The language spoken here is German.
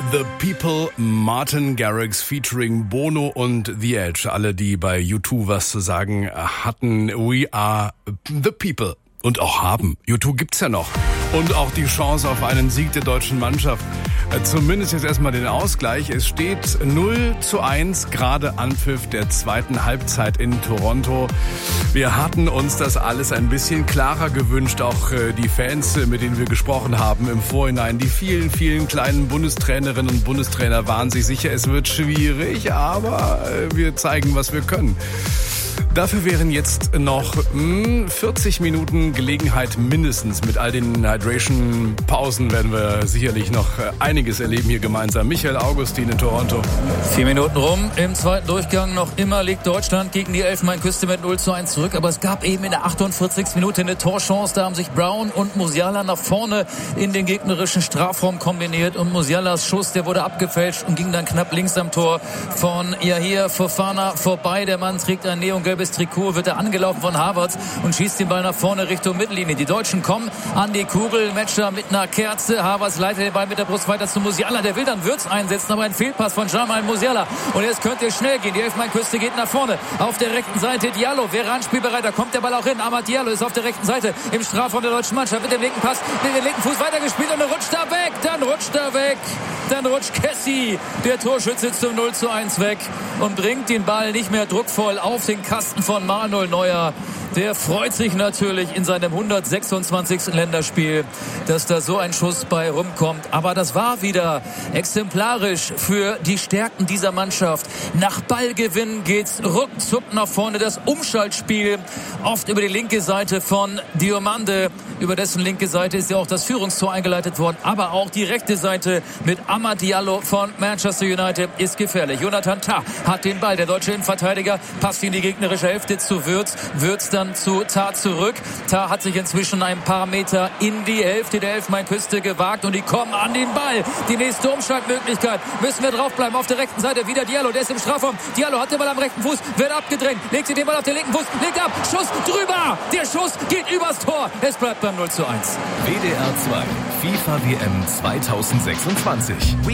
The People, Martin Garrix featuring Bono und The Edge. Alle, die bei U2 was zu sagen hatten. We are the people. Und auch haben. U2 gibt's ja noch. Und auch die Chance auf einen Sieg der deutschen Mannschaft. Zumindest jetzt erstmal den Ausgleich. Es steht 0:1, gerade Anpfiff der zweiten Halbzeit in Toronto. Wir hatten uns das alles ein bisschen klarer gewünscht. Auch die Fans, mit denen wir gesprochen haben im Vorhinein. Die vielen, vielen kleinen Bundestrainerinnen und Bundestrainer waren sich sicher, es wird schwierig, aber wir zeigen, was wir können. Dafür wären jetzt noch 40 Minuten Gelegenheit mindestens. Mit all den Hydration-Pausen werden wir sicherlich noch einiges erleben hier gemeinsam. Michael Augustin in Toronto. 4 Minuten rum im zweiten Durchgang. Noch immer liegt Deutschland gegen die Elfenbeinküste mit 0:1 zurück. Aber es gab eben in der 48. Minute eine Torchance. Da haben sich Brown und Musiala nach vorne in den gegnerischen Strafraum kombiniert. Und Musialas Schuss, der wurde abgefälscht und ging dann knapp links am Tor von Yahia Fofana vorbei. Der Mann trägt ein neongelbes Trikot, wird er angelaufen von Havertz und schießt den Ball nach vorne Richtung Mittellinie. Die Deutschen kommen an die Kugel. Matcher mit einer Kerze. Havertz leitet den Ball mit der Brust weiter zu Musiala. Der will dann Würz einsetzen, aber ein Fehlpass von Jamal Musiala. Und jetzt könnte es schnell gehen. Die Elfenbeinküste geht nach vorne. Auf der rechten Seite Diallo wäre anspielbereit. Da kommt der Ball auch hin. Amad Diallo ist auf der rechten Seite im Strafraum der deutschen Mannschaft. Mit dem linken Pass, mit dem linken Fuß weitergespielt und er rutscht da weg. Dann rutscht Kessie, der Torschütze, zum 0:1 weg und bringt den Ball nicht mehr druckvoll auf den Kasten von Manuel Neuer. Der freut sich natürlich in seinem 126. Länderspiel, dass da so ein Schuss bei rumkommt. Aber das war wieder exemplarisch für die Stärken dieser Mannschaft. Nach Ballgewinn geht's ruckzuck nach vorne. Das Umschaltspiel oft über die linke Seite von Diomande. Über dessen linke Seite ist ja auch das Führungstor eingeleitet worden. Aber auch die rechte Seite mit Amad Diallo von Manchester United ist gefährlich. Jonathan Tah hat den Ball. Der deutsche Innenverteidiger passt in die gegnerische Hälfte zu Würz. Würz dann zu Tah zurück. Tah hat sich inzwischen ein paar Meter in die Hälfte der Elfenbeinküste gewagt und die kommen an den Ball. Die nächste Umschaltmöglichkeit. Müssen wir draufbleiben. Auf der rechten Seite wieder Diallo. Der ist im Strafraum. Diallo hat den Ball am rechten Fuß. Wird abgedrängt. Legt sich den Ball auf den linken Fuß. Legt ab. Schuss drüber. Der Schuss geht übers Tor. Es bleibt beim 0:1. WDR 2. FIFA WM 2026.